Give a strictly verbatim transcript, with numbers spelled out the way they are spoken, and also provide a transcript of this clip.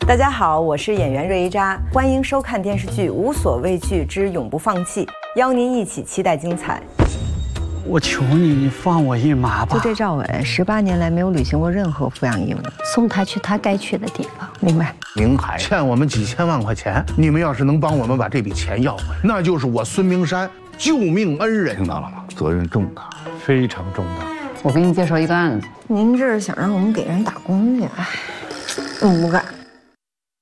大家好，我是演员瑞一扎，欢迎收看电视剧《无所畏惧之永不放弃》，邀您一起期待精彩。 我求你，你放我一马吧。 就这赵伟，十八年来没有履行过任何抚养义务， 送他去他该去的地方。 明白？ 明海欠我们几千万块钱，你们要是能帮我们把这笔钱要回来，那就是我孙明山救命恩人。 听到了吗？责任重大， 非常重大。 我给你介绍一个案子。 您这是想让我们给人打工去？哎，我不干。